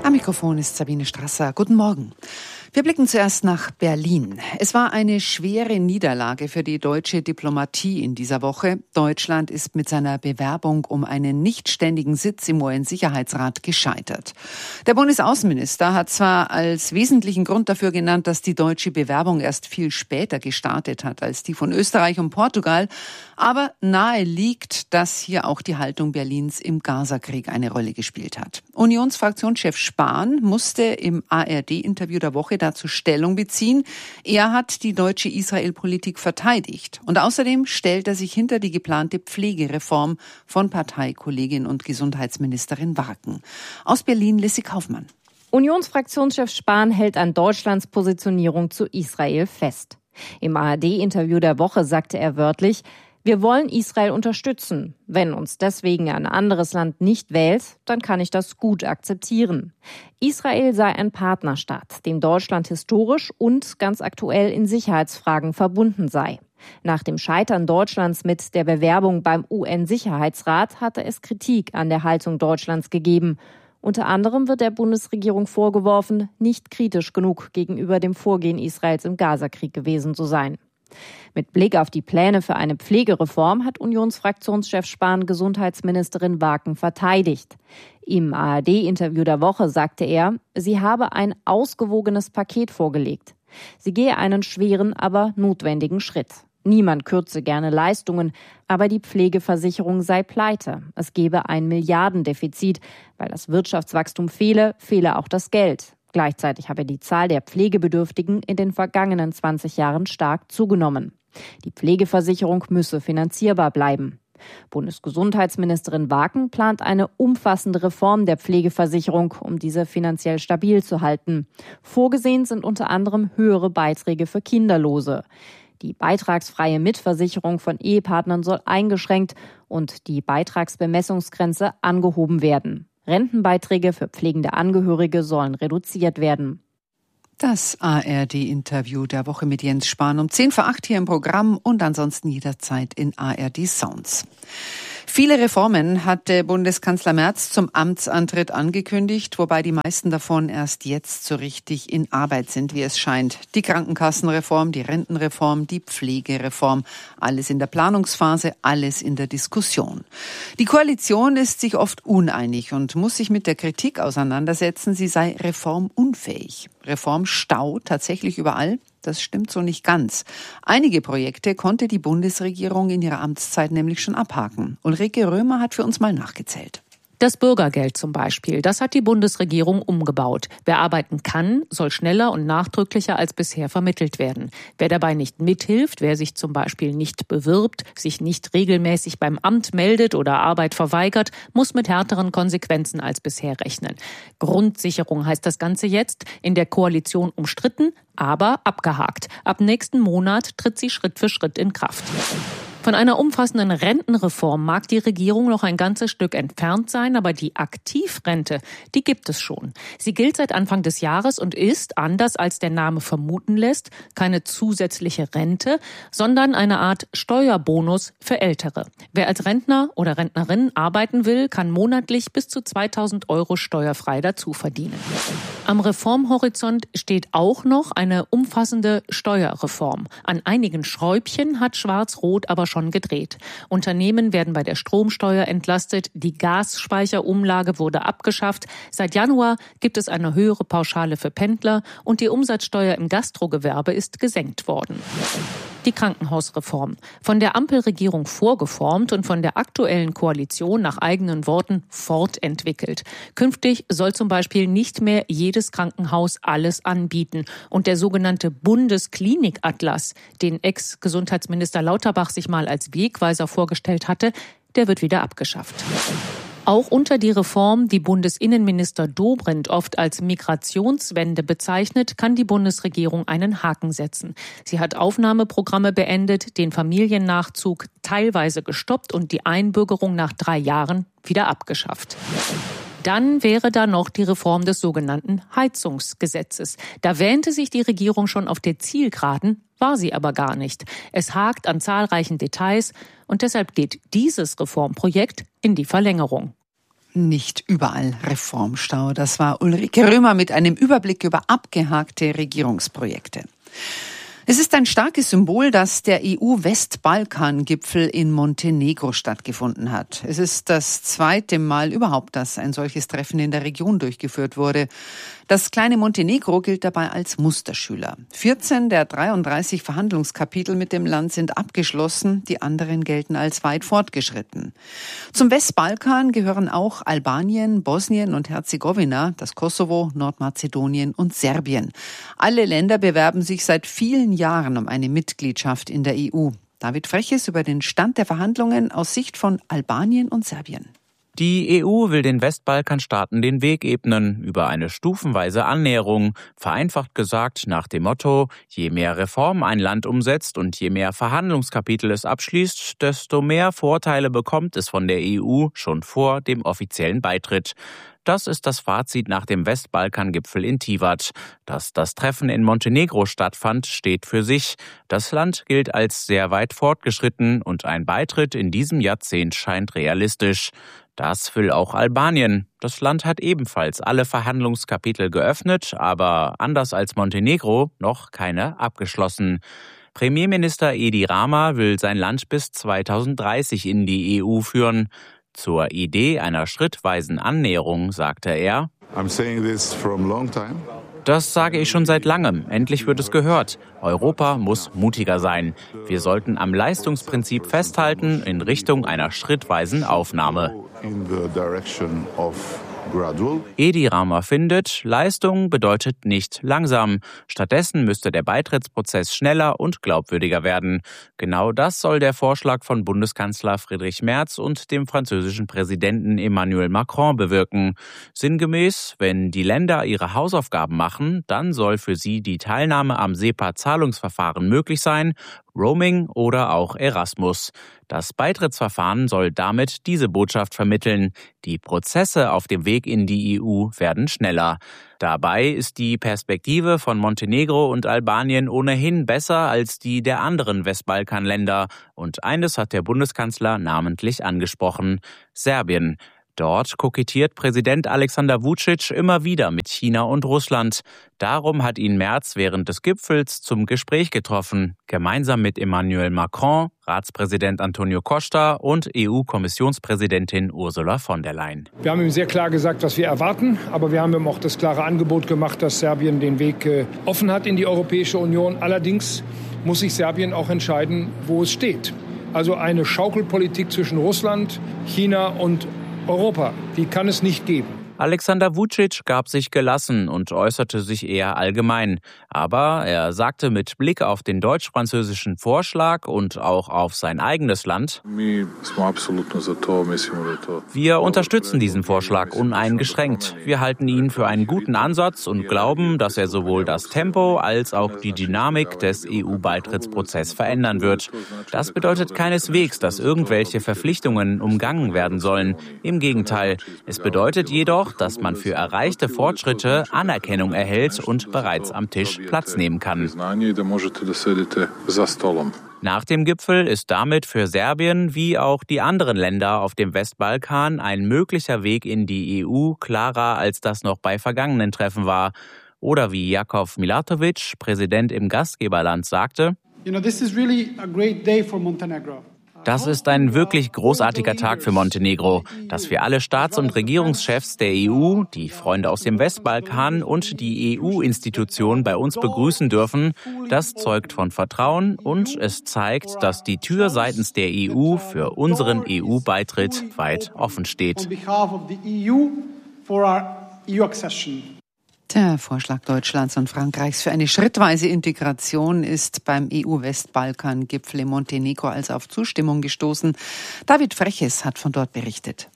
Am Mikrofon ist Sabine Strasser. Guten Morgen. Wir blicken zuerst nach Berlin. Es war eine schwere Niederlage für die deutsche Diplomatie in dieser Woche. Deutschland ist mit seiner Bewerbung um einen nichtständigen Sitz im UN-Sicherheitsrat gescheitert. Der Bundesaußenminister hat zwar als wesentlichen Grund dafür genannt, dass die deutsche Bewerbung erst viel später gestartet hat als die von Österreich und Portugal, aber nahe liegt, dass hier auch die Haltung Berlins im Gaza-Krieg eine Rolle gespielt hat. Unionsfraktionschef Spahn musste im ARD-Interview der Woche dazu Stellung beziehen. Er hat die deutsche Israel-Politik verteidigt. Und außerdem stellt er sich hinter die geplante Pflegereform von Parteikollegin und Gesundheitsministerin Warken. Aus Berlin Lissi Kaufmann. Unionsfraktionschef Spahn hält an Deutschlands Positionierung zu Israel fest. Im ARD-Interview der Woche sagte er wörtlich: Wir wollen Israel unterstützen. Wenn uns deswegen ein anderes Land nicht wählt, dann kann ich das gut akzeptieren. Israel sei ein Partnerstaat, dem Deutschland historisch und ganz aktuell in Sicherheitsfragen verbunden sei. Nach dem Scheitern Deutschlands mit der Bewerbung beim UN-Sicherheitsrat hatte es Kritik an der Haltung Deutschlands gegeben. Unter anderem wird der Bundesregierung vorgeworfen, nicht kritisch genug gegenüber dem Vorgehen Israels im Gazakrieg gewesen zu sein. Mit Blick auf die Pläne für eine Pflegereform hat Unionsfraktionschef Spahn Gesundheitsministerin Warken verteidigt. Im ARD-Interview der Woche sagte er, sie habe ein ausgewogenes Paket vorgelegt. Sie gehe einen schweren, aber notwendigen Schritt. Niemand kürze gerne Leistungen, aber die Pflegeversicherung sei pleite. Es gebe ein Milliardendefizit. Weil das Wirtschaftswachstum fehle auch das Geld. Gleichzeitig habe die Zahl der Pflegebedürftigen in den vergangenen 20 Jahren stark zugenommen. Die Pflegeversicherung müsse finanzierbar bleiben. Bundesgesundheitsministerin Warken plant eine umfassende Reform der Pflegeversicherung, um diese finanziell stabil zu halten. Vorgesehen sind unter anderem höhere Beiträge für Kinderlose. Die beitragsfreie Mitversicherung von Ehepartnern soll eingeschränkt und die Beitragsbemessungsgrenze angehoben werden. Rentenbeiträge für pflegende Angehörige sollen reduziert werden. Das ARD-Interview der Woche mit Jens Spahn um 7:10 hier im Programm und ansonsten jederzeit in ARD Sounds. Viele Reformen hatte Bundeskanzler Merz zum Amtsantritt angekündigt, wobei die meisten davon erst jetzt so richtig in Arbeit sind, wie es scheint. Die Krankenkassenreform, die Rentenreform, die Pflegereform, alles in der Planungsphase, alles in der Diskussion. Die Koalition ist sich oft uneinig und muss sich mit der Kritik auseinandersetzen, sie sei reformunfähig. Reformstau tatsächlich überall? Das stimmt so nicht ganz. Einige Projekte konnte die Bundesregierung in ihrer Amtszeit nämlich schon abhaken. Ulrike Römer hat für uns mal nachgezählt. Das Bürgergeld zum Beispiel, das hat die Bundesregierung umgebaut. Wer arbeiten kann, soll schneller und nachdrücklicher als bisher vermittelt werden. Wer dabei nicht mithilft, wer sich zum Beispiel nicht bewirbt, sich nicht regelmäßig beim Amt meldet oder Arbeit verweigert, muss mit härteren Konsequenzen als bisher rechnen. Grundsicherung heißt das Ganze jetzt, in der Koalition umstritten, aber abgehakt. Ab nächsten Monat tritt sie Schritt für Schritt in Kraft. Von einer umfassenden Rentenreform mag die Regierung noch ein ganzes Stück entfernt sein, aber die Aktivrente, die gibt es schon. Sie gilt seit Anfang des Jahres und ist, anders als der Name vermuten lässt, keine zusätzliche Rente, sondern eine Art Steuerbonus für Ältere. Wer als Rentner oder Rentnerin arbeiten will, kann monatlich bis zu 2.000 € steuerfrei dazu verdienen. Am Reformhorizont steht auch noch eine umfassende Steuerreform. An einigen Schräubchen hat Schwarz-Rot aber schon gedreht. Unternehmen werden bei der Stromsteuer entlastet, die Gasspeicherumlage wurde abgeschafft. Seit Januar gibt es eine höhere Pauschale für Pendler und die Umsatzsteuer im Gastrogewerbe ist gesenkt worden. Die Krankenhausreform. Von der Ampelregierung vorgeformt und von der aktuellen Koalition nach eigenen Worten fortentwickelt. Künftig soll zum Beispiel nicht mehr jedes Krankenhaus alles anbieten. Und der sogenannte Bundesklinikatlas, den Ex-Gesundheitsminister Lauterbach sich mal als Wegweiser vorgestellt hatte, der wird wieder abgeschafft. Auch unter die Reform, die Bundesinnenminister Dobrindt oft als Migrationswende bezeichnet, kann die Bundesregierung einen Haken setzen. Sie hat Aufnahmeprogramme beendet, den Familiennachzug teilweise gestoppt und die Einbürgerung nach 3 Jahren wieder abgeschafft. Dann wäre da noch die Reform des sogenannten Heizungsgesetzes. Da wähnte sich die Regierung schon auf der Zielgeraden, war sie aber gar nicht. Es hakt an zahlreichen Details und deshalb geht dieses Reformprojekt in die Verlängerung. Nicht überall Reformstau. Das war Ulrike Römer mit einem Überblick über abgehakte Regierungsprojekte. Es ist ein starkes Symbol, dass der EU-Westbalkan-Gipfel in Montenegro stattgefunden hat. Es ist das zweite Mal überhaupt, dass ein solches Treffen in der Region durchgeführt wurde. Das kleine Montenegro gilt dabei als Musterschüler. 14 der 33 Verhandlungskapitel mit dem Land sind abgeschlossen, die anderen gelten als weit fortgeschritten. Zum Westbalkan gehören auch Albanien, Bosnien und Herzegowina, das Kosovo, Nordmazedonien und Serbien. Alle Länder bewerben sich seit vielen Jahren um eine Mitgliedschaft in der EU. David Freches über den Stand der Verhandlungen aus Sicht von Albanien und Serbien. Die EU will den Westbalkanstaaten den Weg ebnen über eine stufenweise Annäherung, vereinfacht gesagt nach dem Motto, je mehr Reformen ein Land umsetzt und je mehr Verhandlungskapitel es abschließt, desto mehr Vorteile bekommt es von der EU schon vor dem offiziellen Beitritt. Das ist das Fazit nach dem Westbalkan-Gipfel in Tivat. Dass das Treffen in Montenegro stattfand, steht für sich. Das Land gilt als sehr weit fortgeschritten und ein Beitritt in diesem Jahrzehnt scheint realistisch. Das will auch Albanien. Das Land hat ebenfalls alle Verhandlungskapitel geöffnet, aber anders als Montenegro noch keine abgeschlossen. Premierminister Edi Rama will sein Land bis 2030 in die EU führen. Zur Idee einer schrittweisen Annäherung sagte er: Das sage ich schon seit langem. Endlich wird es gehört. Europa muss mutiger sein. Wir sollten am Leistungsprinzip festhalten in Richtung einer schrittweisen Aufnahme. Edi Rama findet, Leistung bedeutet nicht langsam. Stattdessen müsste der Beitrittsprozess schneller und glaubwürdiger werden. Genau das soll der Vorschlag von Bundeskanzler Friedrich Merz und dem französischen Präsidenten Emmanuel Macron bewirken. Sinngemäß, wenn die Länder ihre Hausaufgaben machen, dann soll für sie die Teilnahme am SEPA-Zahlungsverfahren möglich sein, Roaming oder auch Erasmus. Das Beitrittsverfahren soll damit diese Botschaft vermitteln. Die Prozesse auf dem Weg in die EU werden schneller. Dabei ist die Perspektive von Montenegro und Albanien ohnehin besser als die der anderen Westbalkanländer. Und eines hat der Bundeskanzler namentlich angesprochen: Serbien. Dort kokettiert Präsident Alexander Vučić immer wieder mit China und Russland. Darum hat ihn Merz während des Gipfels zum Gespräch getroffen, gemeinsam mit Emmanuel Macron, Ratspräsident Antonio Costa und EU-Kommissionspräsidentin Ursula von der Leyen. Wir haben ihm sehr klar gesagt, was wir erwarten, aber wir haben ihm auch das klare Angebot gemacht, dass Serbien den Weg offen hat in die Europäische Union. Allerdings muss sich Serbien auch entscheiden, wo es steht. Also eine Schaukelpolitik zwischen Russland, China und Europa, die kann es nicht geben. Alexander Vučić gab sich gelassen und äußerte sich eher allgemein. Aber er sagte mit Blick auf den deutsch-französischen Vorschlag und auch auf sein eigenes Land: Wir unterstützen diesen Vorschlag uneingeschränkt. Wir halten ihn für einen guten Ansatz und glauben, dass er sowohl das Tempo als auch die Dynamik des EU-Beitrittsprozesses verändern wird. Das bedeutet keineswegs, dass irgendwelche Verpflichtungen umgangen werden sollen. Im Gegenteil, es bedeutet jedoch, dass man für erreichte Fortschritte Anerkennung erhält und bereits am Tisch Platz nehmen kann. Nach dem Gipfel ist damit für Serbien wie auch die anderen Länder auf dem Westbalkan ein möglicher Weg in die EU klarer, als das noch bei vergangenen Treffen war. Oder wie Jakov Milatović, Präsident im Gastgeberland, sagte: Das ist ein wirklich großartiger Tag für Montenegro, dass wir alle Staats- und Regierungschefs der EU, die Freunde aus dem Westbalkan und die EU-Institutionen bei uns begrüßen dürfen. Das zeugt von Vertrauen und es zeigt, dass die Tür seitens der EU für unseren EU-Beitritt weit offen steht. Der Vorschlag Deutschlands und Frankreichs für eine schrittweise Integration ist beim EU-Westbalkan-Gipfel in Montenegro also auf Zustimmung gestoßen. David Freches hat von dort berichtet.